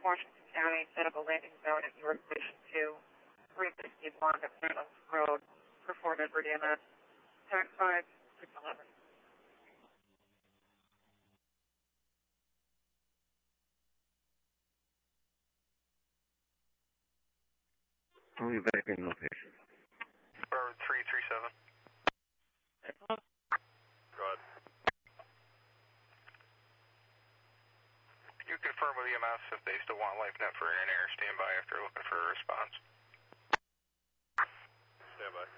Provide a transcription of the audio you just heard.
Washington County set up a landing zone at your station 2, 361 at Maryland Road, perform Edward EMS, tag 5, 611. I'll be back in location. Road 337. Excellent. Go ahead. Can you confirm with EMS if they still want LifeNet for an air standby after looking for a response? Standby.